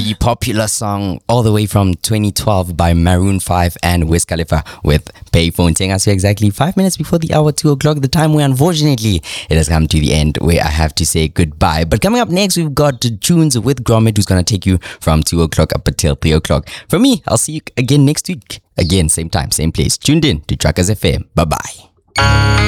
the popular song all the way from 2012 by Maroon 5 and Wiz Khalifa with Payphone, taking us here exactly 5 minutes before the hour 2 o'clock, the time where unfortunately it has come to the end where I have to say goodbye. But coming up next, we've got Tunes with Gromit, who's going to take you from 2 o'clock up until 3 o'clock. From me, I'll see you again next week. Again, same time, same place. Tuned in to Truckers FM. Bye-bye.